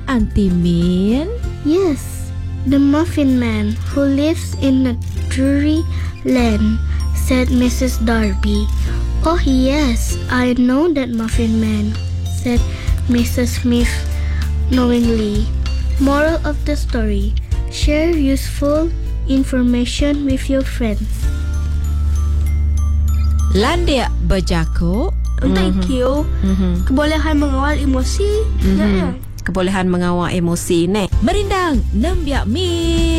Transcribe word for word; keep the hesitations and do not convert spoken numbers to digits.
Auntie Min? Yes, the Muffin Man who lives in a dreary land, said Missus Darby. Oh yes, I know that Muffin Man, said Missus Smith knowingly. Moral of the story: share useful information with your friends. Landia berjakuk. Thank you. Mhm. Kebolehan mengawal emosi. Mhm. Kebolehan mengawal emosi ni. Merindang, nembiak mi.